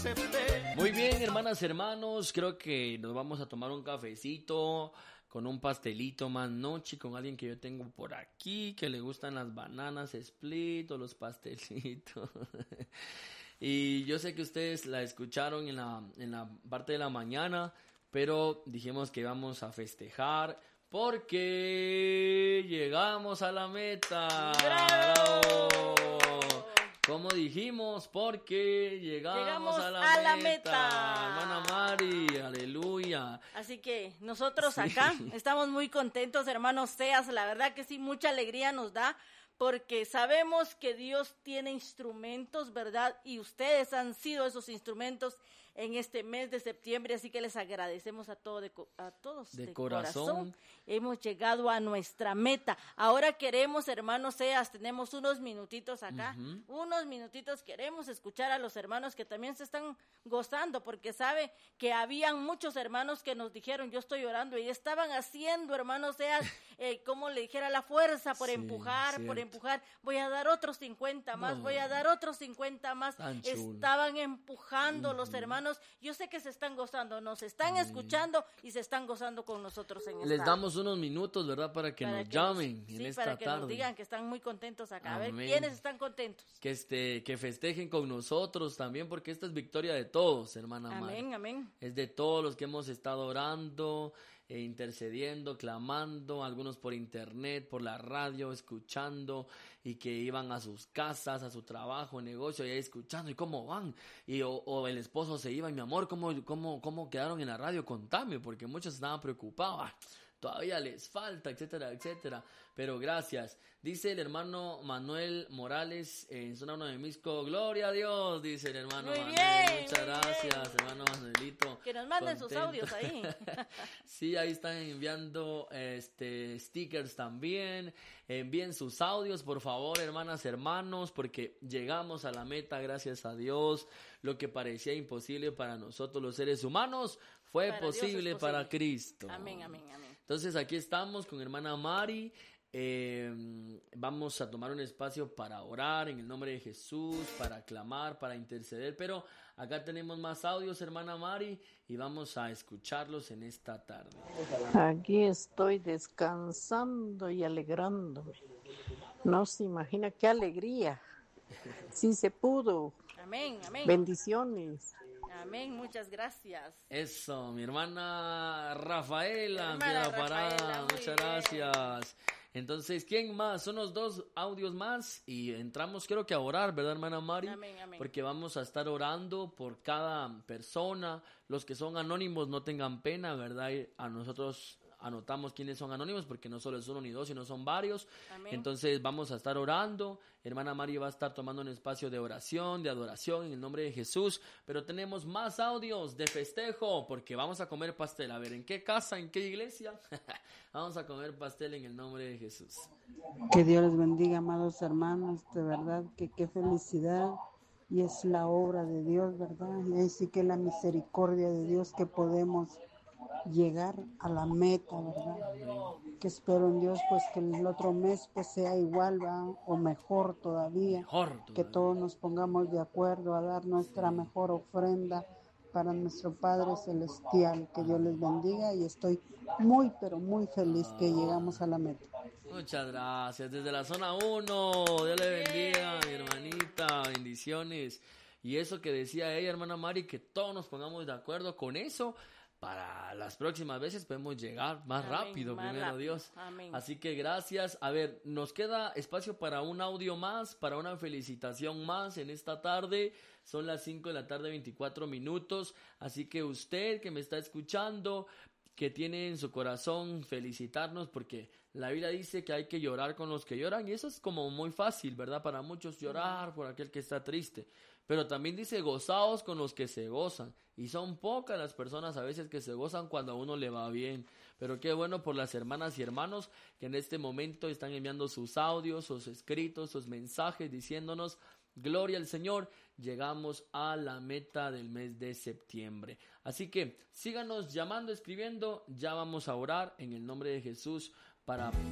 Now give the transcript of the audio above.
acepté. Muy bien, hermanas, hermanos, creo que nos vamos a tomar un cafecito con un pastelito más noche, con alguien que yo tengo por aquí, que le gustan las bananas split o los pastelitos. Y yo sé que ustedes la escucharon en la parte de la mañana, pero dijimos que íbamos a festejar porque llegamos a la meta. ¡Bravo! Como dijimos, porque llegamos a la meta. Hermana Mari, aleluya. Así que nosotros acá estamos muy contentos, hermanos Seas. La verdad que sí, mucha alegría nos da, porque sabemos que Dios tiene instrumentos, ¿verdad? Y ustedes han sido esos instrumentos en este mes de septiembre, así que les agradecemos a todos de corazón. Hemos llegado a nuestra meta. Ahora queremos, hermanos Seas, tenemos unos minutitos acá, unos minutitos, queremos escuchar a los hermanos que también se están gozando, porque sabe que habían muchos hermanos que nos dijeron, yo estoy orando, y estaban haciendo, hermanos Seas, como le dijera, la fuerza por empujar, voy a dar otros 50 más, voy a dar otros 50 más. Estaban empujando los hermanos. Yo sé que se están gozando, nos están escuchando y se están gozando con nosotros en esta. Les damos unos minutos, ¿verdad? Para que nos llamen en esta tarde. Para que nos digan que están muy contentos acá. Amén. A ver, ¿quiénes están contentos? Que festejen con nosotros también, porque esta es victoria de todos, hermana Mari. Amén, amén. Es de todos los que hemos estado orando, intercediendo, clamando, algunos por internet, por la radio, escuchando, y que iban a sus casas, a su trabajo, negocio, y ahí escuchando, ¿y cómo van? O el esposo se iba, y mi amor, ¿cómo quedaron en la radio? Contame, porque muchos estaban preocupados, todavía les falta, etcétera, etcétera, pero gracias. Dice el hermano Manuel Morales en zona 1 de Misco, gloria a Dios, dice el hermano muy Manuel, bien, muchas gracias, hermano Manuelito. Que nos manden sus audios ahí. Sí, ahí están enviando stickers también. Envíen sus audios, por favor, hermanas, hermanos, porque llegamos a la meta, gracias a Dios. Lo que parecía imposible para nosotros los seres humanos fue posible para Cristo. Amén, amén, amén. Entonces aquí estamos con hermana Mari. Vamos a tomar un espacio para orar en el nombre de Jesús, para clamar, para interceder, pero acá tenemos más audios, hermana Mari, y vamos a escucharlos en esta tarde. Aquí estoy descansando y alegrándome. No se imagina qué alegría. Sí se pudo. Amén, amén. Bendiciones. Amén, muchas gracias. Eso, mi hermana Rafaela, muchas gracias. Entonces, ¿quién más? Son los 2 audios más y entramos, creo que a orar, ¿verdad, hermana Mari? Amén, amén. Porque vamos a estar orando por cada persona. Los que son anónimos no tengan pena, ¿verdad? Y a nosotros anotamos quiénes son anónimos, porque no solo es 1 ni 2, sino son varios. Amén. Entonces vamos a estar orando. Hermana Mari va a estar tomando un espacio de oración, de adoración en el nombre de Jesús. Pero tenemos más audios de festejo, porque vamos a comer pastel. A ver, ¿en qué casa, en qué iglesia? Vamos a comer pastel en el nombre de Jesús. Que Dios les bendiga, amados hermanos. De verdad que qué felicidad. Y es la obra de Dios, ¿verdad? Y ahí sí que la misericordia de Dios que podemos llegar a la meta, ¿verdad? Que espero en Dios pues que el otro mes pues sea igual, ¿verdad? O mejor todavía, que todos nos pongamos de acuerdo a dar nuestra mejor ofrenda para nuestro Padre Celestial. Que Dios les bendiga y estoy muy pero muy feliz que llegamos a la meta. Muchas gracias, desde la zona 1, Dios le bendiga, mi hermanita, bendiciones. Y eso que decía ella, hermana Mari, que todos nos pongamos de acuerdo con eso. Para las próximas veces podemos llegar más rápido, primero Dios. Amén. Así que gracias. A ver, nos queda espacio para un audio más, para una felicitación más en esta tarde. Son las 5 de la tarde, 24 minutos. Así que usted que me está escuchando, que tiene en su corazón felicitarnos, porque la Biblia dice que hay que llorar con los que lloran, y eso es como muy fácil, ¿verdad? Para muchos llorar por aquel que está triste. Pero también dice gozaos con los que se gozan. Y son pocas las personas a veces que se gozan cuando a uno le va bien. Pero qué bueno por las hermanas y hermanos que en este momento están enviando sus audios, sus escritos, sus mensajes diciéndonos gloria al Señor. Llegamos a la meta del mes de septiembre. Así que síganos llamando, escribiendo. Ya vamos a orar en el nombre de Jesús para